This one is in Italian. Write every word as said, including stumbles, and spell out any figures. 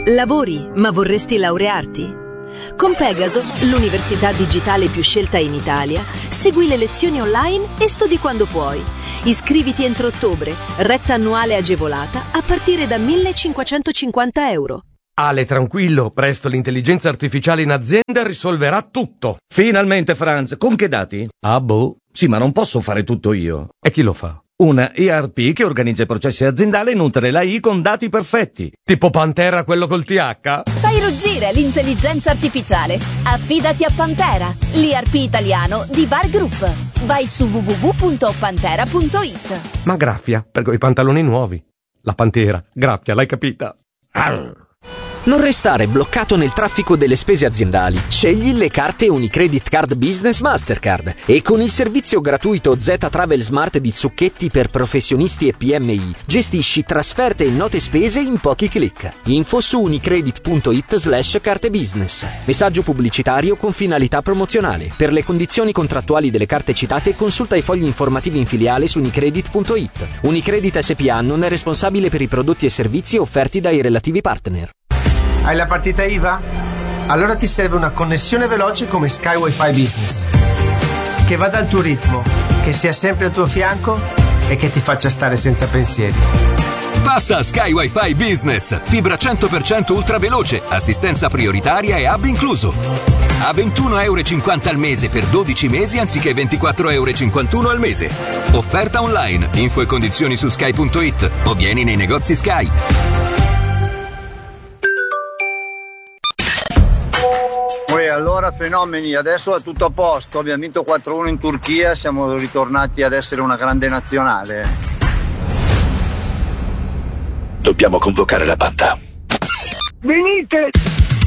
Lavori, ma vorresti laurearti? Con Pegaso, l'università digitale più scelta in Italia, segui le lezioni online e studi quando puoi. Iscriviti entro ottobre, retta annuale agevolata a partire da millecinquecentocinquanta euro. Ale, tranquillo, presto l'intelligenza artificiale in azienda risolverà tutto. Finalmente, Franz, con che dati? Ah, boh. Sì, ma non posso fare tutto io. E chi lo fa? Una E R P che organizza i processi aziendali e nutre l'A I con dati perfetti. Tipo Pantera, quello col T H? Fai ruggire l'intelligenza artificiale. Affidati a Pantera, l'E R P italiano di Bar Group. Vai su w w w punto pantera punto i t. Ma graffia, per quei pantaloni nuovi. La Pantera, graffia, l'hai capita? Arr. Non restare bloccato nel traffico delle spese aziendali. Scegli le carte Unicredit Card Business Mastercard e con il servizio gratuito Z Travel Smart di Zucchetti per professionisti e P M I gestisci trasferte e note spese in pochi clic. Info su unicredit punto it slash carte business. Messaggio pubblicitario con finalità promozionale. Per le condizioni contrattuali delle carte citate consulta i fogli informativi in filiale su unicredit punto it. Unicredit S P A non è responsabile per i prodotti e servizi offerti dai relativi partner. Hai la partita I V A? Allora ti serve una connessione veloce come Sky Wi-Fi Business, che vada al tuo ritmo, che sia sempre al tuo fianco e che ti faccia stare senza pensieri. Passa a Sky Wi-Fi Business, fibra cento per cento ultra veloce, assistenza prioritaria e hub incluso. A ventuno euro e cinquanta al mese per dodici mesi anziché ventiquattro euro e cinquantuno al mese. Offerta online, info e condizioni su sky punto it o vieni nei negozi Sky. E allora fenomeni, adesso è tutto a posto, abbiamo vinto quattro uno in Turchia, siamo ritornati ad essere una grande nazionale. Dobbiamo convocare la banda. Venite!